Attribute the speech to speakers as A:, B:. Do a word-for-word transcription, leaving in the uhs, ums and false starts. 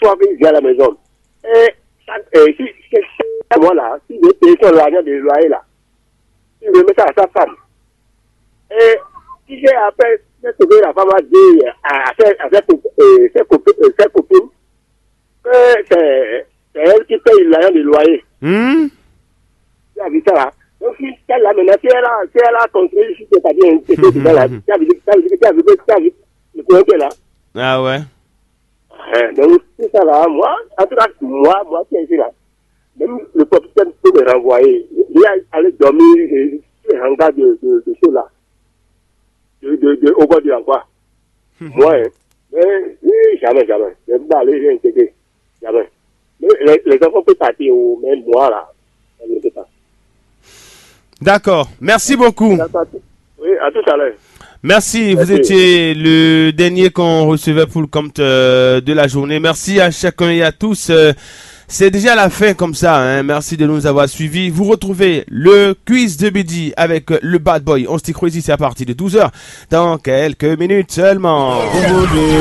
A: fois qu'il vient à la maison. Et, et si, si, si moi là, si je paye son l'argent de loyer là, il remet ça à sa femme. Et si j'ai après, ce que la femme a dit à ses, à ses, euh, ses, copines, euh, ses copines, que c'est, c'est elle qui paye l'argent de loyer.
B: Hmm?
A: Tu as vu ça là? Donc si elle a maintenant, si elle a, si elle a construit, si c'est pas bien, c'est que tu as vu, tu as vu, tu as vu, tu as vu, tu as vu, le point que là.
B: Ah ouais.
A: Euh, donc, c'est ça là, moi, en tout cas, moi, moi qui suis là, même le propriétaire peut me renvoyer. Il est allé dormir euh, sur un hangar de, de, de ceux là, de, de, de, au bord du hangar. Moi, hein, mais, oui, jamais, jamais. Je ne vais pas aller réintégrer. Jamais. Mais les, les enfants peuvent partir, ou même moi là, je ne sais pas.
B: D'accord. Merci beaucoup.
A: Oui, à tout à l'heure.
B: Merci, vous étiez le dernier qu'on recevait pour le compte euh, de la journée. Merci à chacun et à tous. Euh, c'est déjà la fin comme ça. Hein. Merci de nous avoir suivis. Vous retrouvez le quiz de midi avec le Bad Boy. On se dit ici, c'est à partir de douze heures dans quelques minutes seulement.